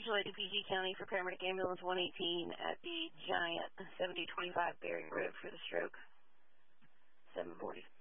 Angela to PG County for paramedic ambulance 118 at the Giant 7025 Berry Road for the stroke. 740.